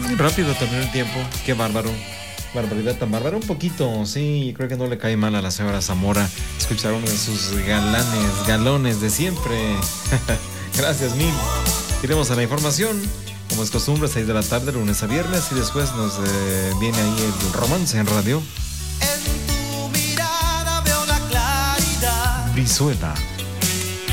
Muy rápido terminó el tiempo. Qué bárbaro. Barbaridad tan bárbara. Un poquito, sí. Creo que no le cae mal a la señora Zamora escuchar uno de sus galones de siempre. Gracias mil. Iremos a la información. Como es costumbre, 6 de la tarde, lunes a viernes. Y después nos viene ahí el romance en radio. En tu mirada veo la claridad. Brizuela.